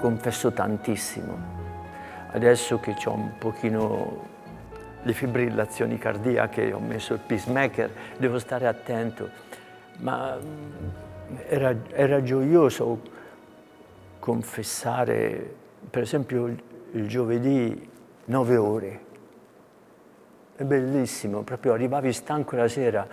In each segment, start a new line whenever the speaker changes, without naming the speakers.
confesso tantissimo. Adesso che ho un pochino le fibrillazioni cardiache, ho messo il pacemaker, devo stare attento, ma era gioioso confessare, per esempio il giovedì 9 ore. È bellissimo, proprio arrivavi stanco la sera,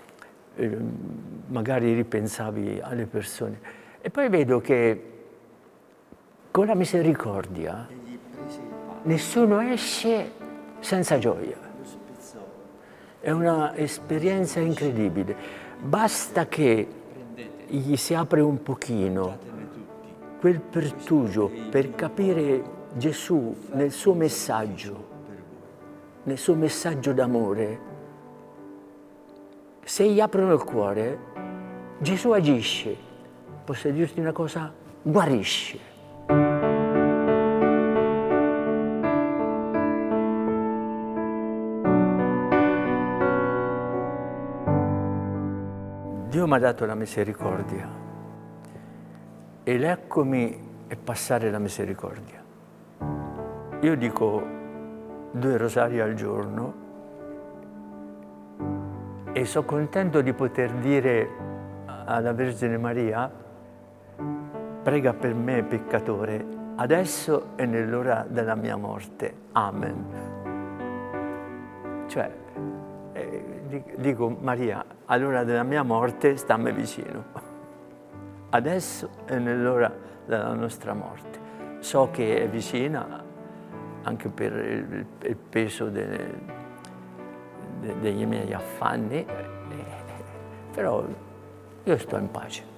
magari ripensavi alle persone. E poi vedo che con la misericordia nessuno esce senza gioia. È un'esperienza incredibile. Basta che gli si apre un pochino quel pertugio per capire Gesù nel suo messaggio d'amore. Se gli aprono il cuore, Gesù agisce. Posso dirti una cosa? Guarisce. Dio mi ha dato la misericordia e eccomi e passare la misericordia. Io dico 2 rosari al giorno e sono contento di poter dire alla Vergine Maria: prega per me peccatore, adesso e nell'ora della mia morte. Amen. Cioè, dico Maria, all'ora della mia morte stammi vicino. Adesso e nell'ora della nostra morte. So che è vicina anche per il peso dei miei affanni, però io sto in pace.